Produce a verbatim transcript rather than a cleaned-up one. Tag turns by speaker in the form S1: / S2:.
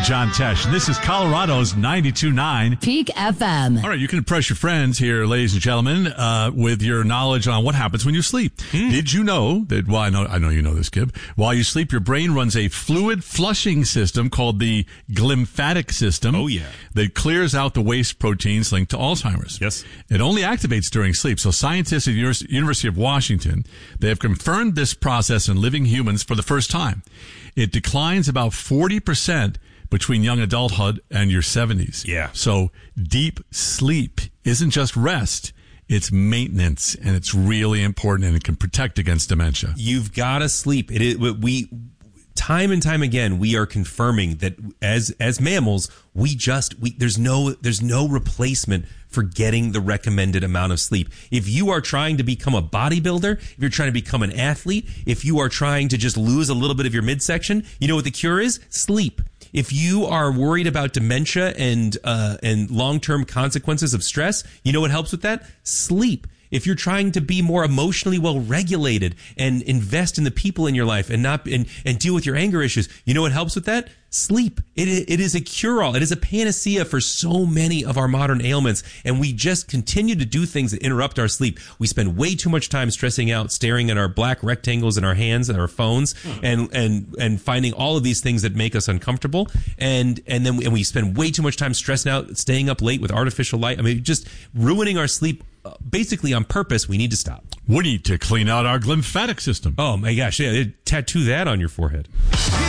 S1: I'm John Tesh, and this is Colorado's ninety-two point nine
S2: Peak F M.
S1: All right, you can impress your friends here, ladies and gentlemen, uh, with your knowledge on what happens when you sleep. Mm. Did you know that, well, I know, I know you know this, Kib. While you sleep, your brain runs a fluid flushing system called the glymphatic system.
S3: Oh, yeah.
S1: That clears out the waste proteins linked to Alzheimer's.
S3: Yes.
S1: It only activates during sleep. So scientists at the University of Washington, they have confirmed this process in living humans for the first time. It declines about forty percent between young adulthood and your seventies.
S3: Yeah.
S1: So deep sleep isn't just rest, it's maintenance, and it's really important, and it can protect against dementia.
S3: You've got to sleep. It is, we time and time again we are confirming that as as mammals, we just we there's no there's no replacement for getting the recommended amount of sleep. If you are trying to become a bodybuilder, if you're trying to become an athlete, if you are trying to just lose a little bit of your midsection, you know what the cure is? Sleep. If you are worried about dementia and uh, and long-term consequences of stress, you know what helps with that? Sleep. If you're trying to be more emotionally well-regulated and invest in the people in your life and not and, and deal with your anger issues, you know what helps with that? Sleep. It, it is a cure-all. It is a panacea for so many of our modern ailments, and we just continue to do things that interrupt our sleep. We spend way too much time stressing out, staring at our black rectangles in our hands and our phones, and and and finding all of these things that make us uncomfortable, and and then we, and we spend way too much time stressing out, staying up late with artificial light. I mean, just ruining our sleep. Uh, basically on purpose. We need to stop.
S1: We need to clean out our glymphatic system.
S3: Oh my gosh, yeah, tattoo that on your forehead.